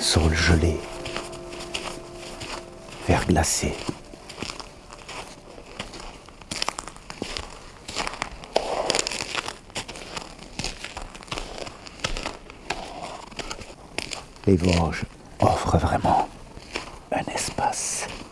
sol gelé, verglacé. Les Vosges offrent vraiment un espace